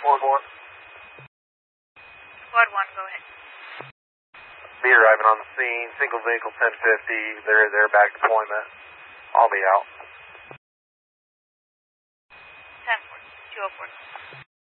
Squad 1. Squad 1, go ahead. Be arriving on the scene, single vehicle 1050, they're back deployment. I'll be out. 10-4, 204.